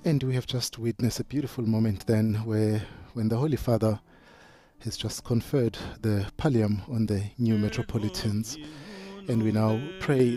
And we have just witnessed a beautiful moment then when the Holy Father has just conferred the pallium on the new metropolitans. And we now pray